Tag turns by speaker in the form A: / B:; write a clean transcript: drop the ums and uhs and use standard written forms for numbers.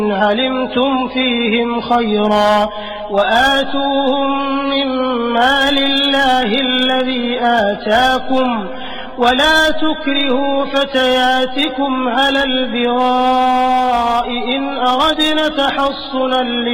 A: علمتم فيهم خيرا وآتوهم من مال الله الذي آتاكم ولا تكرهوا فتياتكم على البغاء إن أردنا تحصنا